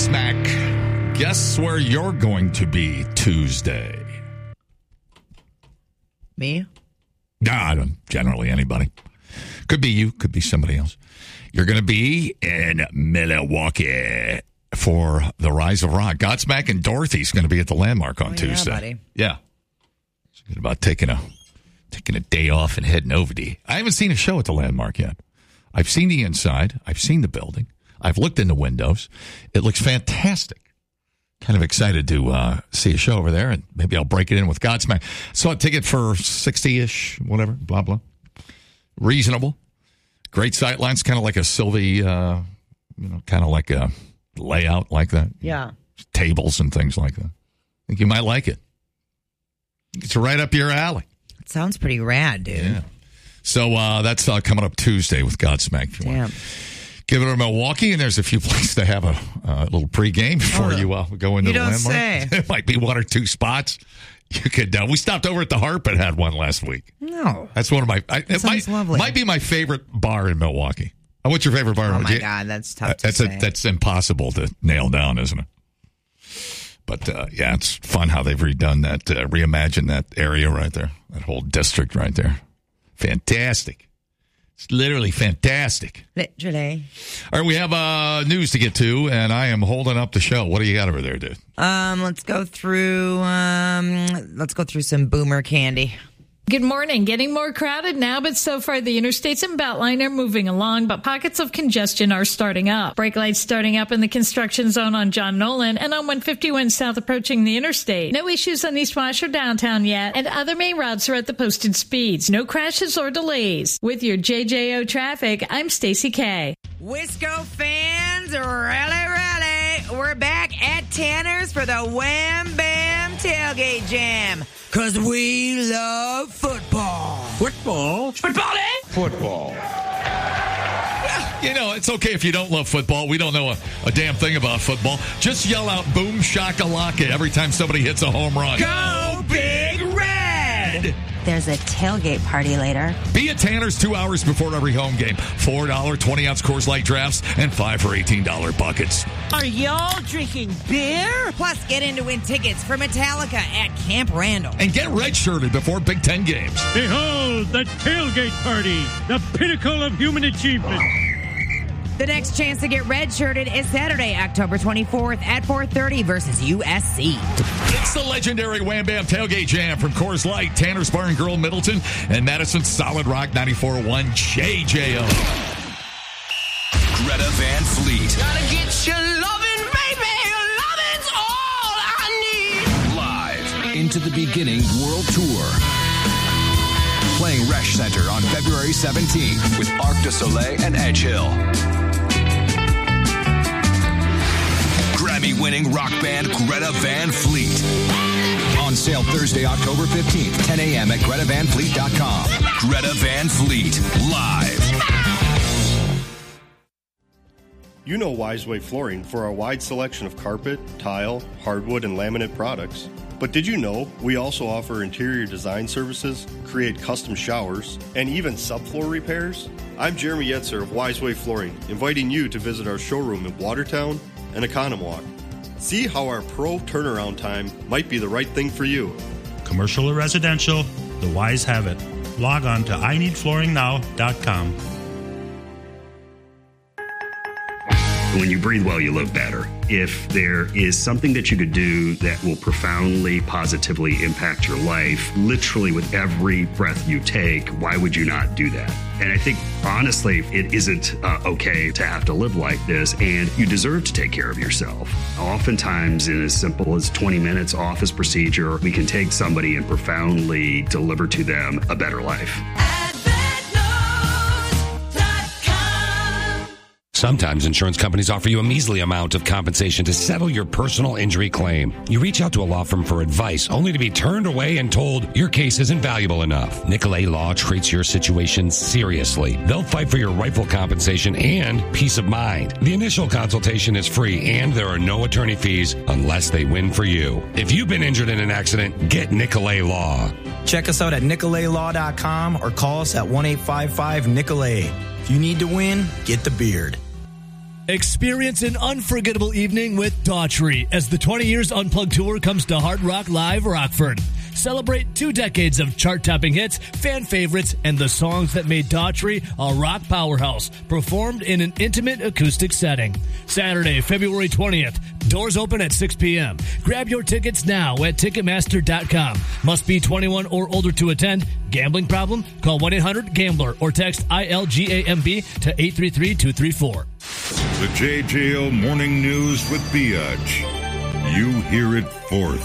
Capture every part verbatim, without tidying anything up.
Godsmack. Guess where you're going to be Tuesday? Me? Nah, I don't, generally anybody. Could be you, could be somebody else. You're going to be in Milwaukee for the Rise of Rock. Godsmack and Dorothy's going to be at the Landmark on oh, Tuesday. Yeah, buddy. Yeah. Thinking about taking a taking a day off and heading over to. I haven't seen a show at the Landmark yet. I've seen the inside. I've seen the building. I've looked in the windows. It looks fantastic. Kind of excited to uh, see a show over there, and maybe I'll break it in with Godsmack. Saw a ticket for sixty-ish, whatever, blah, blah. Reasonable. Great sight lines, kind of like a Sylvie, uh, you know, kind of like a layout like that. Yeah. Tables and things like that. I think you might like it. It's right up your alley. It sounds pretty rad, dude. Yeah. So uh, that's uh, coming up Tuesday with Godsmack. If you Damn. want. Give it to Milwaukee, and there's a few places to have a uh, little pregame before oh, you uh, go into you the don't Landmark. Say. There might be one or two spots. You could. Uh, we stopped over at the Harp and had one last week. No, that's one of my. I, that it sounds might, lovely. Might be my favorite bar in Milwaukee. Uh, what's your favorite bar? Oh in my god, that's tough. Uh, to that's say. A, that's impossible to nail down, isn't it? But uh, yeah, it's fun how they've redone that, uh, reimagined that area right there, that whole district right there. Fantastic. It's literally fantastic. Literally. All right, we have uh, news to get to, and I am holding up the show. What do you got over there, dude? Um, let's go through. Um, let's go through some boomer candy. Good morning. Getting more crowded now, but so far the interstates and Beltline are moving along, but pockets of congestion are starting up. Brake lights starting up in the construction zone on John Nolan and on one fifty-one south approaching the interstate. No issues on East Wash or downtown yet, and other main routes are at the posted speeds. No crashes or delays. With your J J O traffic, I'm Stacey K. Wisco fans, rally, rally. We're back at Tanner's for the Wham Bam Tailgate Jam. Cause we love football. Football? Football, eh? Football. Yeah, you know, it's okay if you don't love football. We don't know a, a damn thing about football. Just yell out boom shakalaka every time somebody hits a home run. Go Big Red! There's a tailgate party later. Be at Tanner's two hours before every home game. four dollars twenty-ounce Coors Light drafts and five for eighteen dollars buckets. Are y'all drinking beer? Plus, get in to win tickets for Metallica at Camp Randall. And get redshirted before Big Ten games. Behold, the tailgate party, the pinnacle of human achievement. The next chance to get redshirted is Saturday, October twenty-fourth at four thirty versus U S C. It's the legendary Wham Bam Tailgate Jam from Coors Light, Tanner's Bar and Grill, Middleton, and Madison's Solid Rock ninety-four point one J J O. Greta Van Fleet. Gotta get your lovin', baby. Your lovin's all I need. Live into the beginning world tour. Playing Resch Center on February seventeenth with Arc de Soleil and Edge Hill. Grammy-winning rock band Greta Van Fleet. On sale Thursday, October fifteenth, ten a.m. at greta van fleet dot com. Greta Van Fleet, live. You know Wiseway Flooring for our wide selection of carpet, tile, hardwood, and laminate products. But did you know we also offer interior design services, create custom showers, and even subfloor repairs? I'm Jeremy Yetzer of Wiseway Flooring, inviting you to visit our showroom in Watertown and Economwalk. See how our pro turnaround time might be the right thing for you. Commercial or residential, the Wise have it. Log on to I need flooring now dot com. When you breathe well, you live better. If there is something that you could do that will profoundly, positively impact your life, literally with every breath you take, why would you not do that? And I think, honestly, it isn't uh, okay to have to live like this, and you deserve to take care of yourself. Oftentimes, in as simple as twenty minutes office procedure, we can take somebody and profoundly deliver to them a better life. Sometimes insurance companies offer you a measly amount of compensation to settle your personal injury claim. You reach out to a law firm for advice, only to be turned away and told your case isn't valuable enough. Nicolay Law treats your situation seriously. They'll fight for your rightful compensation and peace of mind. The initial consultation is free, and there are no attorney fees unless they win for you. If you've been injured in an accident, get Nicolay Law. Check us out at nicolay law dot com or call us at one eight five five Nicolay. If you need to win, get the beard. Experience an unforgettable evening with Daughtry as the twenty Years Unplugged Tour comes to Hard Rock Live Rockford. Celebrate two decades of chart-topping hits, fan favorites, and the songs that made Daughtry a rock powerhouse, performed in an intimate acoustic setting. Saturday, February twentieth. Doors open at six p.m. Grab your tickets now at Ticketmaster dot com. Must be twenty-one or older to attend. Gambling problem? Call one eight hundred gambler or text I L G A M B to eight three three, two three four. The J J O Morning News with Biatch. You hear it fourth.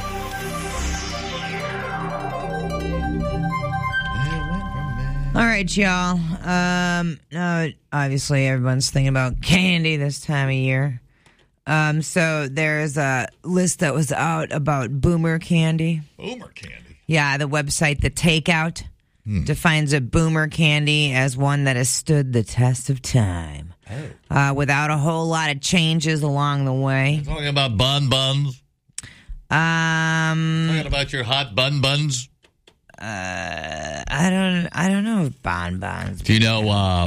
All right, y'all. Um, uh, obviously, everyone's thinking about candy this time of year. Um, so there's a list that was out about boomer candy. Boomer candy? Yeah, the website The Takeout Hmm. defines a boomer candy as one that has stood the test of time. Oh. Uh, without a whole lot of changes along the way. Talking about bun buns? Um, Talking about your hot bun buns? Uh, I don't. I don't know if bonbons. Do you know? Uh,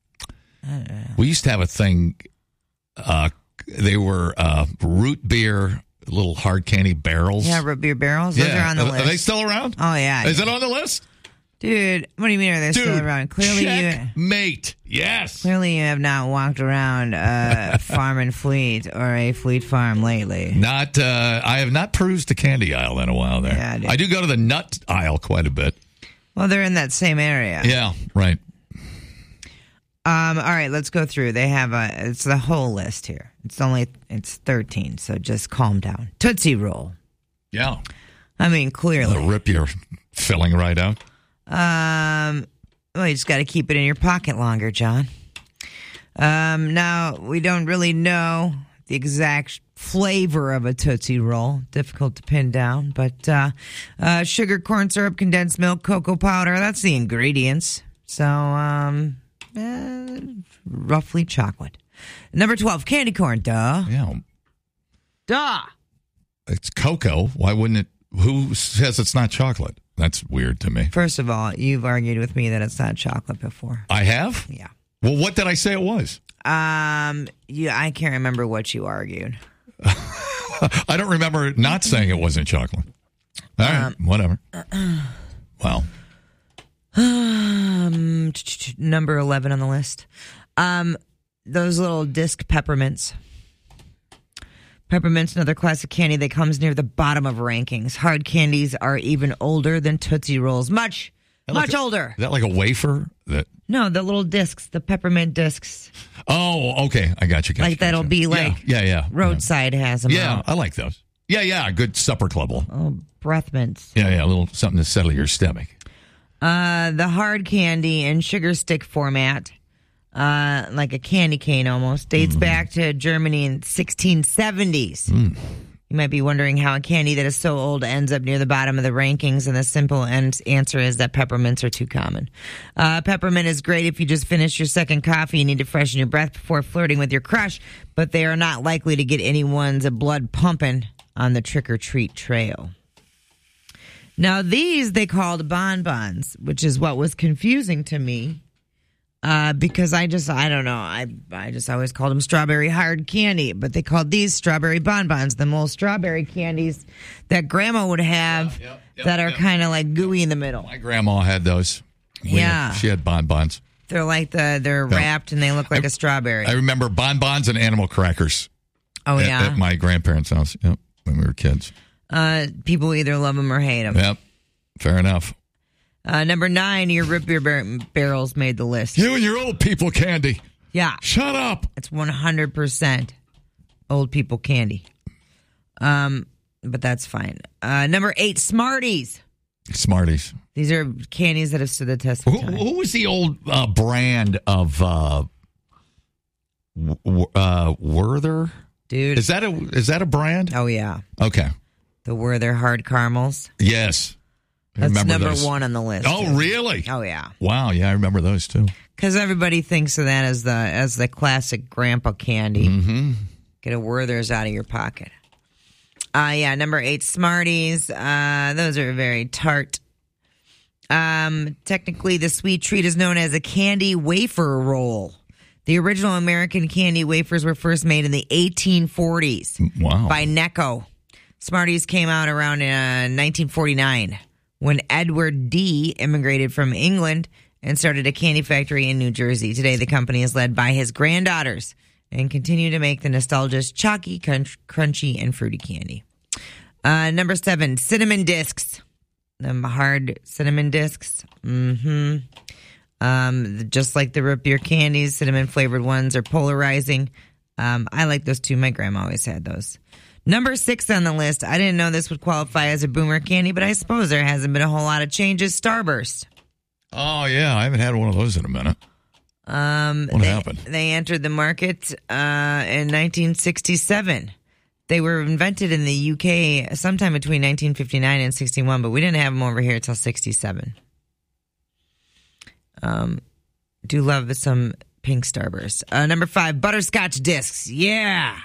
we used to have a thing. Uh, they were uh, root beer, little hard candy barrels. Yeah, root beer barrels. Those Yeah. are on the Are- list. Are they still around? Oh yeah. Is it on the list? Dude, what do you mean are they Dude, still around? Clearly, check you mate. Yes. clearly you have not walked around a farm and Fleet or a Fleet Farm lately. Not. Uh, I have not perused the candy aisle in a while. There. Yeah, dude. I do go to the nut aisle quite a bit. Well, they're in that same area. Yeah. Right. Um. All right, let's go through. They have a. It's the whole list here. It's only. It's thirteen. So just calm down. Tootsie Roll. Yeah. I mean, clearly. They'll rip your filling right out. Um, well, you just got to keep it in your pocket longer, John. Um, now, we don't really know the exact flavor of a Tootsie Roll. Difficult to pin down. But uh, uh, sugar, corn syrup, condensed milk, cocoa powder, that's the ingredients. So, um, uh, roughly chocolate. Number twelve, candy corn. Duh. Yeah. Duh. It's cocoa. Why wouldn't it? Who says it's not chocolate? That's weird to me. First of all, you've argued with me that it's not chocolate before. I have? Yeah. Well, what did I say it was? Um, you, I can't remember what you argued. I don't remember not saying it wasn't chocolate. All right, Um, whatever. Well, Um, number eleven on the list. Um, those little disc peppermints. Peppermint's another classic candy that comes near the bottom of rankings. Hard candies are even older than Tootsie Rolls. Much, That much like a- older. is that like a wafer? That No, the little discs, the peppermint discs. Oh, okay. I got you. Got you, Like that'll got be you. like yeah, yeah, yeah. roadside has them Yeah, out. I like those. Yeah, yeah. Good supper clubble. Oh, breath mints. Yeah, yeah. A little something to settle your stomach. Uh, the hard candy in sugar stick format, uh, like a candy cane almost, dates Mm-hmm. back to Germany in sixteen seventies. Mm. You might be wondering how a candy that is so old ends up near the bottom of the rankings, and the simple en- answer is that peppermints are too common. Uh, peppermint is great if you just finished your second coffee. You need to freshen your breath before flirting with your crush, but they are not likely to get anyone's blood pumping on the trick-or-treat trail. Now, these they called bonbons, which is what was confusing to me. Uh, because I just, I don't know, I I just always called them strawberry hard candy, but they called these strawberry bonbons, the most strawberry candies that Grandma would have Yeah, yep, yep, that are yep. kind of like gooey in the middle. My grandma had those. We Yeah. had- she had bonbons. They're like the, they're Yeah. wrapped and they look like a strawberry. I remember bonbons and animal crackers. Oh, at, yeah? At my grandparents' house. Yep, when we were kids. Uh, people either love them or hate them. Yep. Fair enough. Uh, number nine, your root beer bar- barrels made the list. You and your old people candy. Yeah. Shut up. It's one hundred percent old people candy. Um, but that's fine. Uh, number eight, Smarties. Smarties. These are candies that have stood the test of Who, time. who was the old uh, brand of uh, w- uh, Werther? Dude. Is that a is that a brand? Oh, yeah. Okay. The Werther hard caramels. Yes. I That's remember number those. one on the list. Oh, dude. really? Oh, yeah. Wow. Yeah, I remember those too. Because everybody thinks of that as the as the classic grandpa candy. Mm-hmm. Get a Werther's out of your pocket. Uh, yeah, number eight, Smarties. Uh, those are very tart. Um, technically, the sweet treat is known as a candy wafer roll. The original American candy wafers were first made in the eighteen forties. Wow. By Necco. Smarties came out around uh, nineteen forty-nine when Edward D. immigrated from England and started a candy factory in New Jersey. Today, the company is led by his granddaughters and continue to make the nostalgic chalky, crunch, crunchy, and fruity candy. Uh, number seven, cinnamon discs. Them hard cinnamon discs. Mm-hmm. Um, just like the root beer candies, cinnamon flavored ones are polarizing. Um, I like those too. My grandma always had those. Number six on the list. I didn't know this would qualify as a boomer candy, but I suppose there hasn't been a whole lot of changes. Starburst. Oh, yeah. I haven't had one of those in a minute. Um, what they, happened? They entered the market uh, in nineteen sixty-seven. They were invented in the U K sometime between nineteen fifty-nine and sixty-one, but we didn't have them over here until sixty-seven. Um, do love some pink Starburst. Uh, number five, butterscotch discs. Yeah.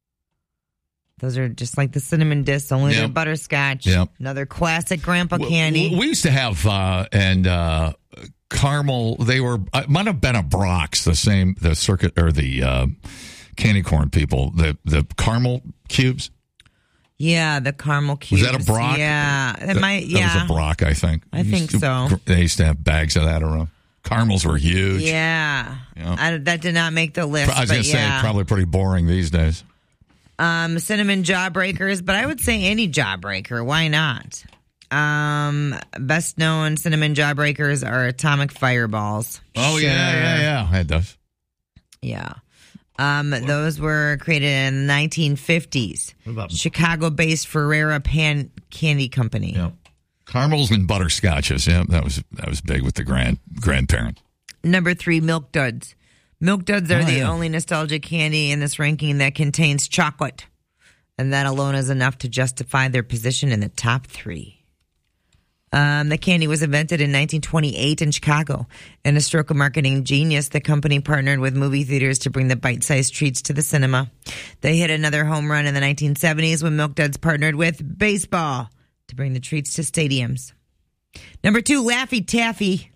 Those are just like the cinnamon discs, only Yep. they're butterscotch. Yep. Another classic grandpa We- candy. We, we used to have, uh, and uh, caramel, they were, it might have been a Brock's, the same, the circuit, or the uh, candy corn people, the, the caramel cubes. Yeah, the caramel cubes. Was that a Brock? Yeah. It That- might, That yeah. was a Brock, I think. I think Used to- so. They used to have bags of that around. Caramels were huge. Yeah. Yeah. I, that did not make the list. I was going but to say, yeah. probably pretty boring these days. Um, cinnamon jawbreakers, but I would say any jawbreaker. Why not? Um, best known cinnamon jawbreakers are atomic fireballs. Oh, Sure. yeah, yeah, yeah. I had those. Yeah. Um, those were created in the nineteen fifties. What about- Chicago-based Ferrera Pan Candy Company. Yeah. Caramels and butterscotches. Yeah, that was that was big with the grand grandparents. Number three, Milk Duds. Milk Duds are Oh, the yeah. only nostalgic candy in this ranking that contains chocolate. And that alone is enough to justify their position in the top three. Um, the candy was invented in nineteen twenty-eight in Chicago. In a stroke of marketing genius, the company partnered with movie theaters to bring the bite-sized treats to the cinema. They hit another home run in the nineteen seventies when Milk Duds partnered with baseball to bring the treats to stadiums. Number two, Laffy Taffy.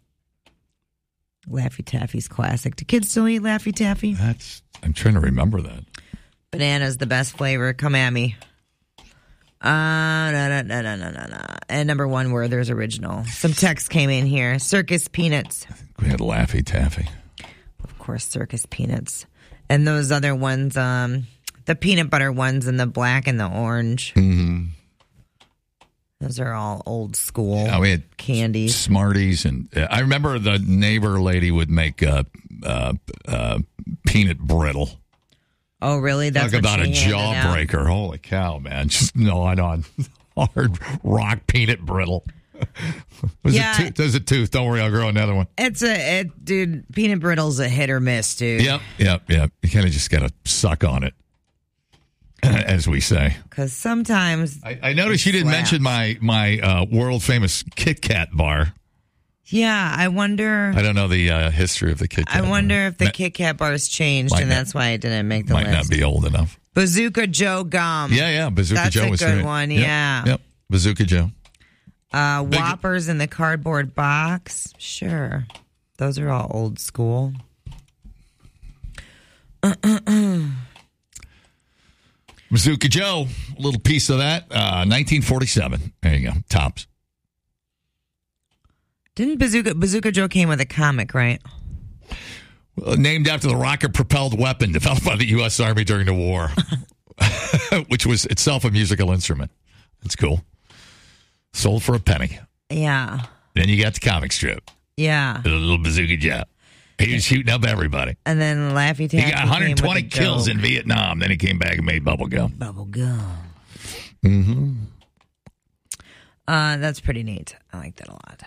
Laffy Taffy's classic. Do kids still eat Laffy Taffy? That's. I'm trying to remember that. Banana's the best flavor. Come at me. Uh, no, no, no, no, no, no, no. And number one, Werther's Original. Some text came in here. Circus Peanuts. We had Laffy Taffy. Of course, Circus Peanuts. And those other ones, um, the peanut butter ones in the black and the orange. Mm-hmm. Those are all old school Yeah, we had candies. Smarties, and uh, I remember the neighbor lady would make uh, uh, uh, peanut brittle. Oh, really? That's Talk what about a she handed out? jawbreaker. Holy cow, man. Just gnawing on hard rock peanut brittle. Was Yeah. it tooth? There's a tooth. Don't worry, I'll grow another one. It's a, it, dude, peanut brittle's a hit or miss, dude. Yep, yep, yep. You kind of just got to suck on it, as we say. Because sometimes. I, I noticed you didn't Slap. mention my my uh, world famous Kit Kat bar. Yeah, I wonder. I don't know the uh, history of the Kit Kat. I wonder bar. if the Ma- Kit Kat bars changed, Might and not- that's why it didn't make the might list. not be old enough. Bazooka Joe gum. Yeah, yeah. Bazooka That's Joe a was good great. one. Yep, Yeah. Yep. Bazooka Joe. Uh, Big- Whoppers in the cardboard box. Sure, those are all old school. Bazooka Joe, a little piece of that. Uh, nineteen forty-seven. There you go. Tops. Didn't Bazooka Bazooka Joe came with a comic, right? Uh, named after the rocket-propelled weapon developed by the U S Army during the war, which was itself a musical instrument. That's cool. Sold for a penny. Yeah, Then you got the comic strip. yeah. The little Bazooka Joe. He was shooting up everybody. And then Laffy Taffy. He got one hundred came twenty with a kills joke. in Vietnam. Then he came back and made bubble gum. Bubble gum. Mm-hmm. Uh, that's pretty neat. I like that a lot.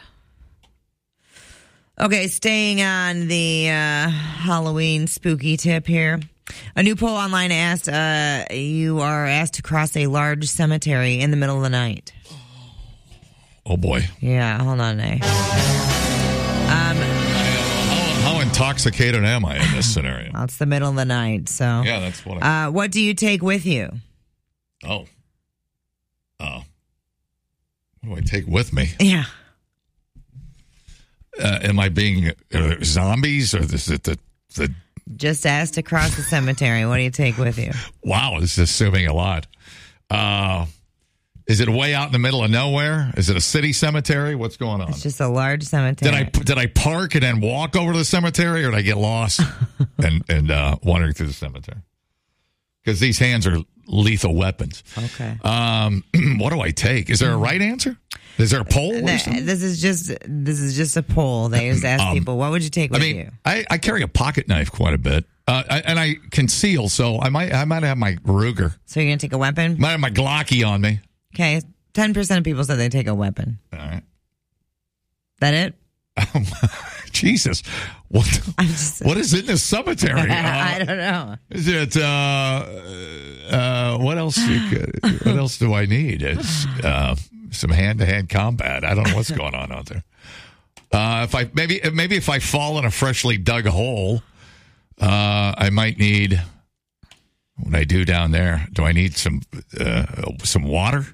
Okay, staying on the uh, Halloween spooky tip here. A new poll online asked, uh, you are asked to cross a large cemetery in the middle of the night. Oh, boy. Yeah, hold on, eh? Um, How, how intoxicated am I in this scenario? well, it's the middle of the night, so. Yeah, that's what I... Uh, what do you take with you? Oh. Oh. What do I take with me? Yeah. Uh, am I being uh, zombies, or is it the, the Just asked to cross the cemetery. What do you take with you? Wow, this is assuming a lot. Uh, is it way out in the middle of nowhere? Is it a city cemetery? What's going on? It's just a large cemetery. Did I did I park and then walk over to the cemetery, or did I get lost and and uh, wandering through the cemetery? Because these hands are lethal weapons. Okay. Um, what do I take? Is there a right answer? Is there a poll? Or something? This is just this is just a poll. They just ask Um, people, what would you take with I mean, you? I, I carry a pocket knife quite a bit, uh, I, and I conceal, so I might I might have my Ruger. So you're gonna take a weapon? Might have my Glocky on me. Okay. Ten percent of people said they take a weapon. All right. That it? Jesus, what just, what is in this cemetery? Uh, I don't know. Is it uh, uh, what else? You could, what else do I need? It's uh, some hand to hand combat. I don't know what's going on out there. Uh, if I maybe maybe if I fall in a freshly dug hole, uh, I might need. What I do down there? Do I need some uh, some water?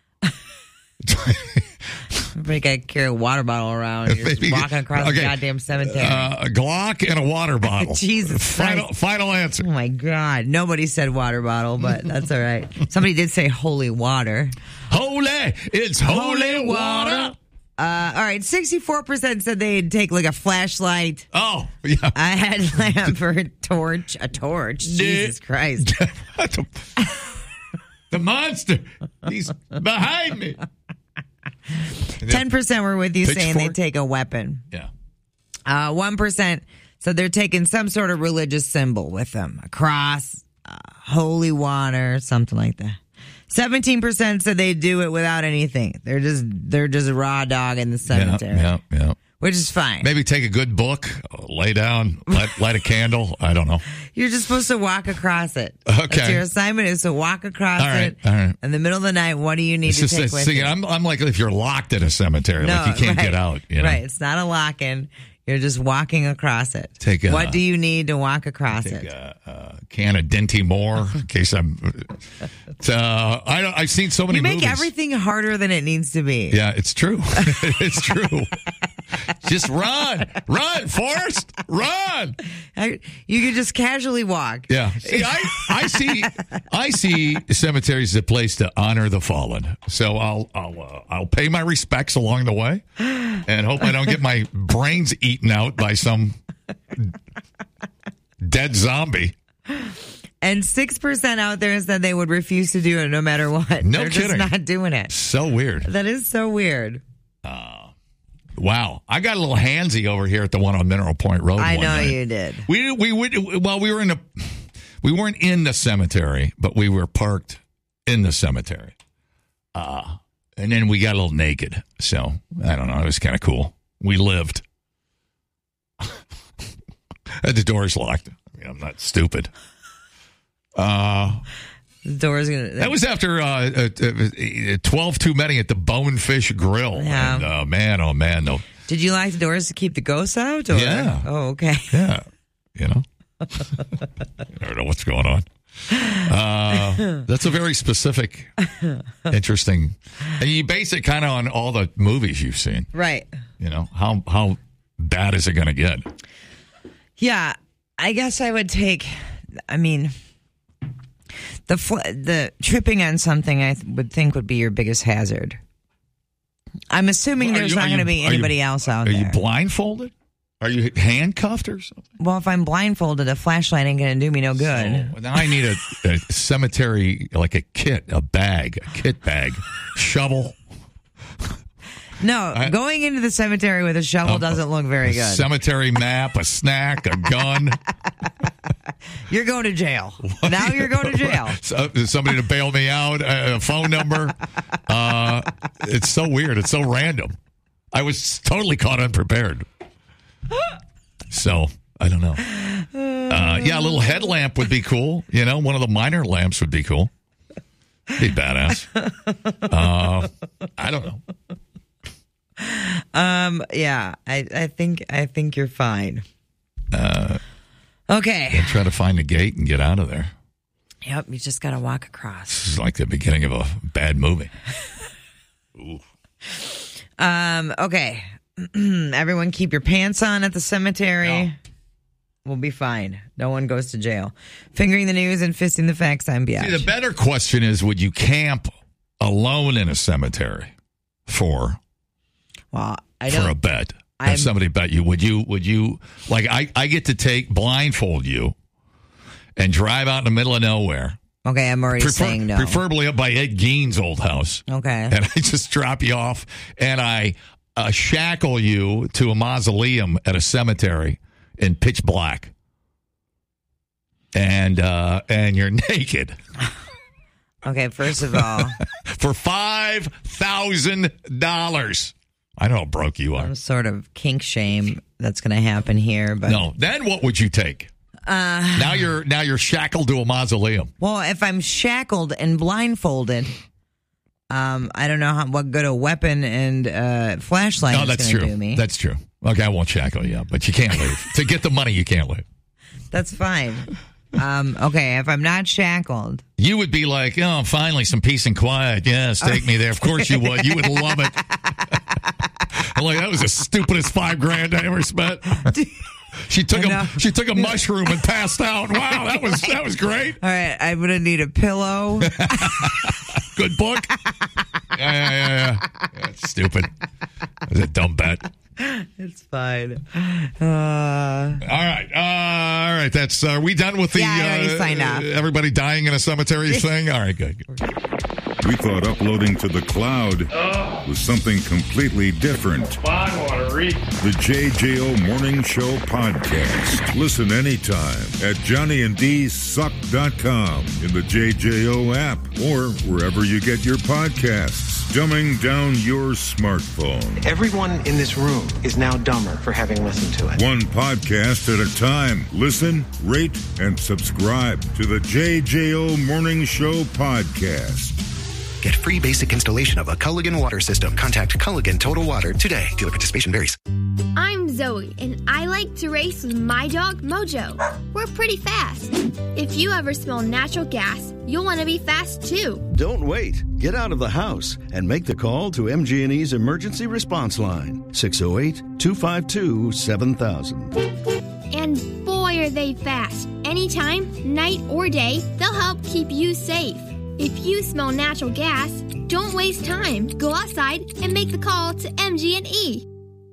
Everybody got to carry a water bottle around. You're just walking across okay. the goddamn cemetery. Uh, a Glock and a water bottle. Jesus final, Christ. final answer. Oh, my God. Nobody said water bottle, but that's all right. Somebody did say holy water. Holy. It's holy, Holy water. water. Uh, all right. sixty-four percent said they'd take like a flashlight. Oh, yeah. A headlamp or a torch. A torch. Jesus Christ. The monster. He's behind me. ten percent were with you saying Pitchfork? they'd take a weapon. Yeah. Uh, one percent said they're taking some sort of religious symbol with them. A cross, uh, holy water, something like that. seventeen percent said they'd do it without anything. They're just they're just a raw dog in the cemetery. Yeah, yeah, yeah. Which is fine. Maybe take a good book, lay down, light, light a candle. I don't know. You're just supposed to walk across it. Okay. That's your assignment is to walk across All right, it. all right. In the middle of the night, what do you need It's to just take a, with see, you? I'm, I'm like if you're locked in a cemetery, No, like you can't right, get out. You know? Right. It's not a lock-in. You're just walking across it. Take a- what do you need to walk across Take it? a, a can of Dinty Moore in case I'm. Uh, I don't. I've seen so many You make movies. everything harder than it needs to be. Yeah, it's true. It's true. Just run, run, Forrest, run. I, you could just casually walk. Yeah. See, I, I see. I see cemeteries as a place to honor the fallen. So I'll I'll uh, I'll pay my respects along the way, and hope I don't get my brains eaten out by some dead zombie. And six percent out there said they would refuse to do it no matter what. No They're kidding. just not doing it. So weird. That is so weird. Wow, I got a little handsy over here at the one on Mineral Point Road. I one know night. you did. We we would well we were in the we weren't in the cemetery, but we were parked in the cemetery. Uh and then we got a little naked. So I don't know. It was kind of cool. We lived. Had the doors locked. I mean, I'm not stupid. Uh, the door's gonna. That was after uh, uh, uh, twelve too many at the Bonefish Grill. Yeah. And, uh, man, oh man, no. Did you lock the doors to keep the ghosts out? Or? Yeah. Oh, okay. Yeah. You know. I don't know what's going on. Uh, that's a very specific, interesting, and you base it kind of on all the movies you've seen. Right. You know, how how bad is it going to get? Yeah, I guess I would take. I mean, the fl- the tripping on something I th- would think would be your biggest hazard. I'm assuming Well, are there's you- not are going to you- be are you- anybody else out Are there. you blindfolded? Are you handcuffed or something? Well, if I'm blindfolded, a flashlight ain't going to do me no good. Well, then I need a, a cemetery, like a kit, a bag, a kit bag, shovel. No, I- going into the cemetery with a shovel A- doesn't look very a good. Cemetery map, a snack, a gun. You're going to jail. Now you're going to jail. So, somebody to bail me out, a phone number. Uh, it's so weird. It's so random. I was totally caught unprepared. So, I don't know. Uh, yeah, a little headlamp would be cool. You know, one of the minor lamps would be cool. Be badass. Uh, I don't know. Um. Yeah. I. I think. I think you're fine. Uh, Okay. I'll try to find a gate and get out of there. Yep. You just got to walk across. This is like the beginning of a bad movie. Ooh. Um. Okay. Everyone, keep your pants on at the cemetery. We'll be fine. No one goes to jail. Fingering the news and fisting the facts. I'm Biatch. See, the better question is, would you camp alone in a cemetery for, well, I for don't, a bet? I'm, if somebody bet you, would you, would you, like, I, I get to take, blindfold you and drive out in the middle of nowhere. Okay, I'm already Prefer, saying no. Preferably up by Ed Gein's old house. Okay. And I just drop you off and I uh, shackle you to a mausoleum at a cemetery in pitch black. And uh, and you're naked. Okay, first of all. For five thousand dollars. I know how broke you are. Some sort of kink shame that's going to happen here. But no, then what would you take? Uh, now you're now you're shackled to a mausoleum. Well, if I'm shackled and blindfolded, um, I don't know how, what good a weapon and uh, flashlight no, is that's going to true. do me. That's true. Okay, I won't shackle you, but you can't leave. To get the money, you can't leave. That's fine. Um, okay, if I'm not shackled. You would be like, oh, finally, some peace and quiet. Yes, take me there. Of course you would. You would love it. I'm like, that was the stupidest five grand I ever spent. She took a she took a mushroom and passed out. Wow, that was that was great. All right, I'm gonna need a pillow. Good book. Yeah, yeah, yeah, yeah. yeah it's stupid. It's a dumb bet. It's fine. Uh, all right, uh, all right. That's are we done with the? Yeah, I already uh, signed off. Everybody dying in a cemetery thing. All right, good. We thought uploading to the cloud oh. was something completely different. I want to read. The J J O Morning Show podcast. Listen anytime at johnny and d suck dot com, in the J J O app, or wherever you get your podcasts. Dumbing down your smartphone. Everyone in this room is now dumber for having listened to it. One podcast at a time. Listen, rate, and subscribe to the J J O Morning Show podcast. Get free basic installation of a Culligan water system. Contact Culligan Total Water today. Dealer participation varies. I'm Zoe, and I like to race with my dog, Mojo. We're pretty fast. If you ever smell natural gas, you'll want to be fast, too. Don't wait. Get out of the house and make the call to M G and E's emergency response line, six oh eight, two five two, seven thousand. And boy, are they fast. Anytime, night or day, they'll help keep you safe. If you smell natural gas, don't waste time. Go outside and make the call to M G and E.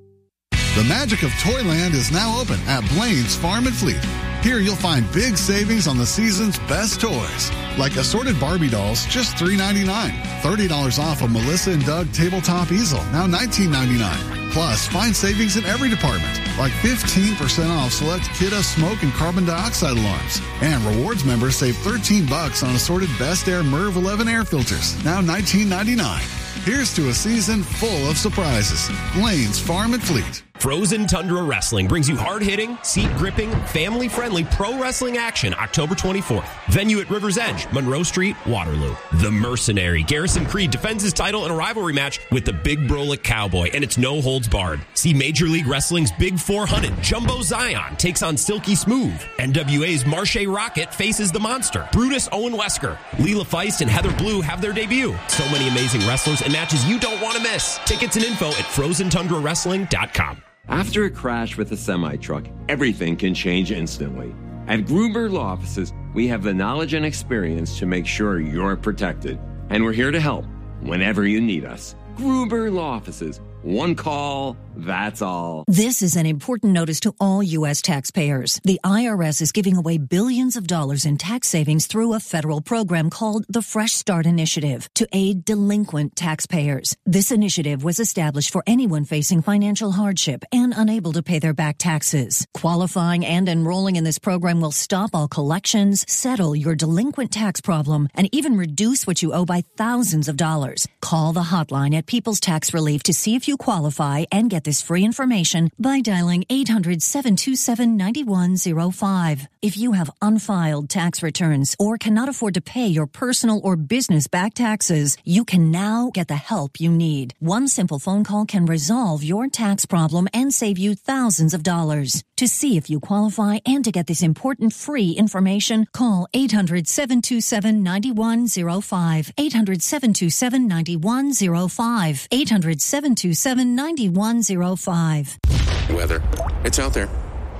The magic of Toyland is now open at Blaine's Farm and Fleet. Here you'll find big savings on the season's best toys, like assorted Barbie dolls, just three ninety-nine. thirty dollars off a Melissa and Doug tabletop easel, now nineteen ninety-nine. Plus, find savings in every department, like fifteen percent off select Kidda smoke and carbon dioxide alarms. And rewards members save thirteen bucks on assorted Best Air Merv eleven air filters, now nineteen ninety-nine. Here's to a season full of surprises. Blaine's Farm and Fleet. Frozen Tundra Wrestling brings you hard-hitting, seat-gripping, family-friendly pro wrestling action October twenty-fourth. Venue at River's Edge, Monroe Street, Waterloo. The Mercenary, Garrison Creed, defends his title in a rivalry match with the Big Brolic Cowboy, and it's no holds barred. See Major League Wrestling's Big four hundred, Jumbo Zion, takes on Silky Smooth. N W A's Marche Rocket faces the Monster. Brutus Owen Wesker, Leela Feist, and Heather Blue have their debut. So many amazing wrestlers and matches you don't want to miss. Tickets and info at frozen tundra wrestling dot com. After a crash with a semi-truck, everything can change instantly. At Gruber Law Offices, we have the knowledge and experience to make sure you're protected. And we're here to help whenever you need us. Gruber Law Offices. One call, that's all. This is an important notice to all U S taxpayers. The I R S is giving away billions of dollars in tax savings through a federal program called the Fresh Start Initiative to aid delinquent taxpayers. This initiative was established for anyone facing financial hardship and unable to pay their back taxes. Qualifying and enrolling in this program will stop all collections, settle your delinquent tax problem, and even reduce what you owe by thousands of dollars. Call the hotline at People's Tax Relief to see if you qualify and get this free information by dialing eight hundred, seven two seven, nine one zero five. If you have unfiled tax returns or cannot afford to pay your personal or business back taxes, you can now get the help you need. One simple phone call can resolve your tax problem and save you thousands of dollars. To see if you qualify and to get this important free information, call eight hundred, seven two seven, nine one zero five. eight hundred, seven two seven, nine one zero five. eight hundred, seven two seven, nine one zero five. Weather. It's out there.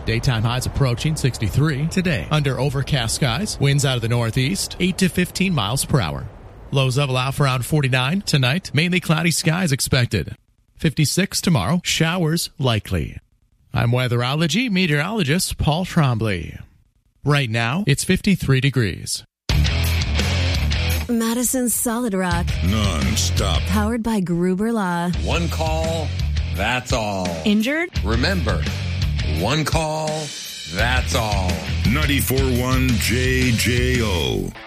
Daytime highs approaching sixty-three today. Under overcast skies, winds out of the northeast, eight to fifteen miles per hour. Lows level out for around forty-nine tonight. Mainly cloudy skies expected. fifty-six tomorrow. Showers likely. I'm weatherology meteorologist Paul Trombley. Right now, it's fifty-three degrees. Madison's Solid Rock. Non-stop. Powered by Gruber Law. One call, that's all. Injured? Remember, one call, that's all. ninety-four point one J J O